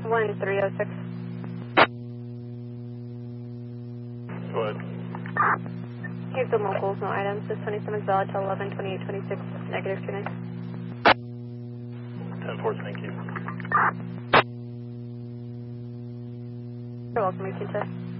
1306. Go ahead. Here's the locals, no items. This 27 is valid till 11/28/26, negative 29. 10-4, thank you. You're welcome, you can test.